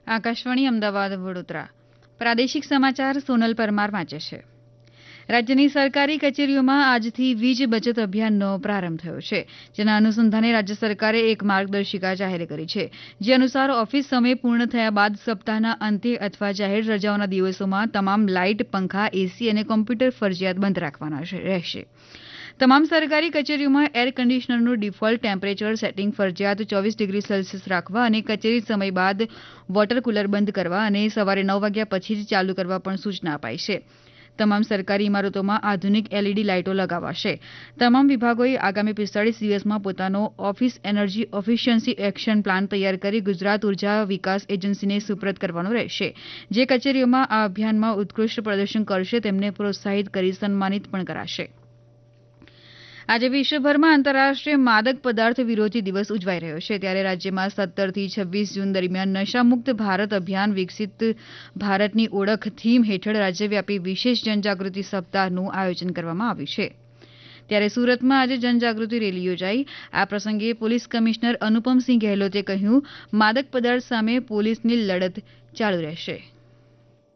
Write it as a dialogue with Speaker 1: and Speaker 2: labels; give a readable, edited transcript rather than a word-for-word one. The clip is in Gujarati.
Speaker 1: આકાશવાણી અમદાવાદ વડોદરા પ્રાદેશિક સમાચાર સોનલ પરમાર વાંચે છે. રાજ્યની સરકારી કચેરીઓમાં આજથી વીજ બચત અભિયાનનો પ્રારંભ થયો છે, જેના અનુસંધાને રાજ્ય સરકારે એક માર્ગદર્શિકા જાહેર કરી છે, જે અનુસાર ઓફિસ સમય પૂર્ણ થયા બાદ સપ્તાહના અંતે અથવા જાહેર રજાઓના દિવસોમાં તમામ લાઇટ, પંખા, એસી અને કોમ્પ્યુટર ફરજિયાત બંધ રાખવાના રહેશે. તમામ સરકારી કચેરીઓમાં એર કન્ડિશનરનું ડિફોલ્ટ ટેમ્પરેચર સેટિંગ ફરજિયાત 24 ડિગ્રી સેલ્સિયસ રાખવા અને કચેરી સમય બાદ વોટર કુલર બંધ કરવા અને સવારે 9 વાગ્યા પછી જ ચાલુ કરવા પણ સૂચના અપાઈ છે. તમામ સરકારી ઇમારતોમાં આધુનિક એલઈડી લાઇટો લગાવાશે. તમામ વિભાગોએ આગામી 45 દિવસમાં પોતાનો office energy efficiency action plan તૈયાર કરી ગુજરાત ઉર્જા વિકાસ એજન્સીને સુપ્રત કરવાનો રહેશે. જે કચેરીઓમાં આ અભિયાનમાં ઉત્કૃષ્ટ પ્રદર્શન કરશે તેમને પ્રોત્સાહિત કરી સન્માનિત પણ કરાશે. આજે વિશ્વભરમાં આંતરરાષ્ટ્રીય માદક પદાર્થ વિરોધી દિવસ ઉજવાઈ રહ્યો છે, ત્યારે રાજ્યમાં 17 થી 26 જૂન દરમિયાન નશામુક્ત ભારત અભિયાન વિકસિત ભારતની ઓળખ થીમ હેઠળ રાજ્યવ્યાપી વિશેષ જનજાગૃતિ સપ્તાહનું આયોજન કરવામાં આવ્યું છે. ત્યારે સુરતમાં આજે જનજાગૃતિ રેલી યોજાઈ. આ પ્રસંગે પોલીસ કમિશનર અનુપમસિંહ ગહેલોતે કહ્યું, માદક પદાર્થ સામે પોલીસની લડત ચાલુ રહેશે.